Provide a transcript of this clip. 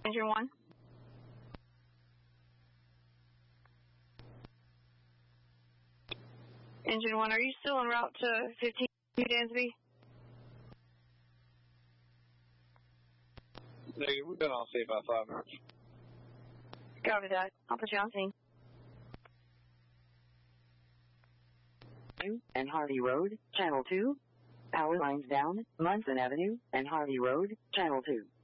Engine 1. Engine 1, are you still en route to 15 Dansby? Negative, we've been on scene about 5 minutes. Copy that. I'll put you on scene. And Harvey Road, Channel 2. Power lines down, Munson Avenue and Harvey Road, Channel 2.